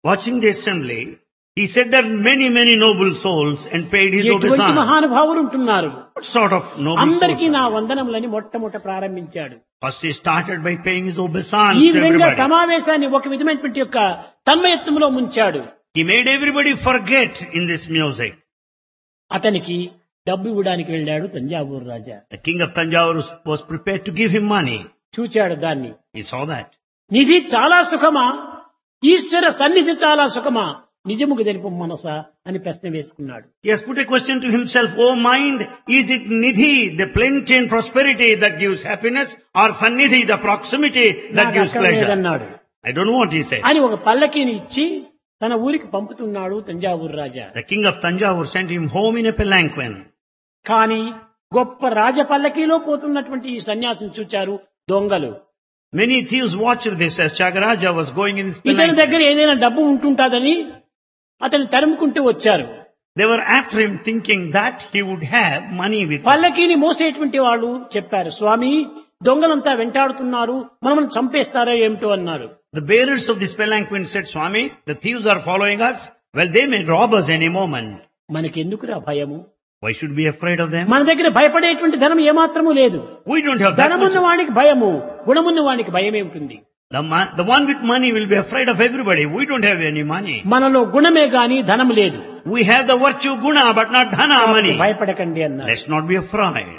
Watching the assembly, he said that many noble souls and paid his ఎటువంటి obeisance. మహానుభావులు ఉంటున్నారు. What sort of noble అందరికీ souls? నా వందనములని మొట్టమొదట ప్రారంభించాడు. First he started by paying his obeisance ఈ to విధంగా everybody. సమావేశాన్ని ఒక విధమైనటువంటి యొక్క తన్మయత్వంలో ముంచాడు. He made everybody forget in this music. అతనికి డబ్బు ఇవ్వడానికి వెళ్ళాడు తంజావూరు రాజా. The king of Tanjavur was prepared to give him money. చూచాడు దాన్ని. He saw that. నిధి చాలా సుఖమా, ఈశ్వర సన్నిధి చాలా సుఖమా, నిజముకు తెలుపు మనసా అని ప్రశ్న వేసుకున్నాడు. He has put a question to himself, oh mind, is it Nidhi, the plenty and prosperity that gives happiness, or Sannidhi, the proximity that నాకు gives అక్కడ pleasure? లేదన్నాడు I don't know what he said. అని ఒక పల్లకీని ఇచ్చి తన ఊరికి పంపుతున్నాడు తంజావూరు రాజా. The king of Tanjavur sent him home in a palanquin. కానీ గొప్ప రాజ పల్లకీలో పోతున్నటువంటి ఈ సన్యాసిని చూచారు దొంగలు. Many thieves watched this as Chagaraja was going in his ఇతని palanquin. దగ్గర ఏదైనా డబ్బు ఉంటుంటాదని అతను తరుముకుంటూ వచ్చారు. They were after him thinking that he would have money with him. పల్లకీని మోసేటువంటి వాళ్ళు చెప్పారు, స్వామి దొంగలంతా వెంటాడుతున్నారు, మనల్ని చంపేస్తారో ఏమిటో అన్నారు. The bearers of this palanquin said, Swami, the thieves are following us. Well, they may rob us any moment. మనకెందుకురా భయము? Why should we be afraid of them? మన దగ్గర భయపడేటువంటి ధనం ఏమాత్రము లేదు. We don't have that ధనమున్న much. వాడికి భయము, గుణమున్న వాడికి భయమే ఉంటుంది. The one with money will be afraid of everybody. We don't have any money. మనలో గుణమే గాని ధనము లేదు. We have the virtue guna, but not dhana money. భయపడకండి అన్నారు. Let's not be afraid.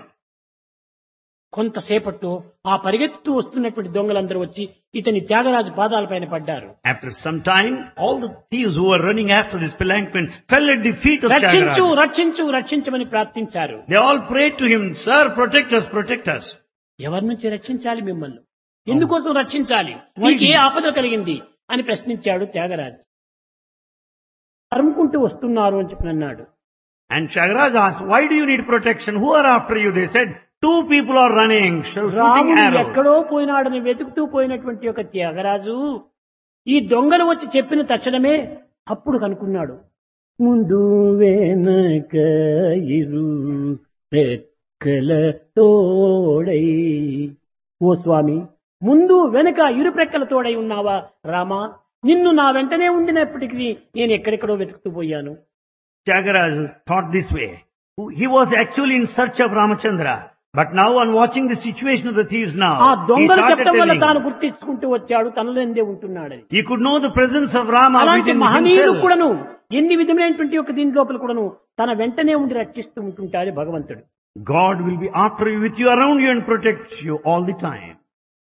కొంతసేపట్లో ఆ పరిగెత్తుతూ వస్తున్నటువంటి దొంగలందరూ వచ్చి ఇతని త్యాగరాజు పాదాలపైన పడ్డారు. After some time, all the thieves who were running after this palanquin fell at the feet of రక్షించు Chagaraja. రక్షించు రక్షించమని ప్రార్థించారు. They all prayed to him, Sir, protect us, protect us. ఎవరి నుంచి రక్షించాలి మిమ్మల్ని? ఎందుకోసం రక్షించాలి? Why నీకు ఏ did- ఆపద కలిగింది అని ప్రశ్నించాడు త్యాగరాజు. తరుముకుంటూ వస్తున్నారు అని చెప్పి అన్నాడు. And Chagaraja asked, why do you need protection? Who are after you? They said, 2 people are running, shooting రాముడు arrows. ఎక్కడో పోయినాడని వెతుకుతూ పోయినటువంటి ఒక త్యాగరాజు ఈ దొంగలు వచ్చి చెప్పిన తక్షణమే అప్పుడు కనుక్కున్నాడు, ముందు వెనక ఇరు రెక్కల తోడై, ఓ స్వామి ముందు వెనక ఇరు రెక్కల తోడై ఉన్నావా రామా? నిన్ను నా వెంటనే ఉండినప్పటికీ నేను ఎక్కడెక్కడో వెతుకుతూ పోయాను. Chagaraja thought this way. He was actually in search of Ramachandra. But now on watching the situation of the thieves ఆ now, he దొంగలు started చెప్పడం వల్ల తాను telling. గుర్తించుకుంటూ వచ్చాడు తనలోందే ఉంటున్నాడని. He could know the presence of Rama అలాంటి within మహనీయులు himself. కూడాను ఎన్ని విధమైనటువంటి ఒక దీని లోపల కూడాను తన వెంటనే ఉండి రక్షిస్తూ ఉంటుంటాడు భగవంతుడు. God will be after you, with you, around you, and protect you all the time.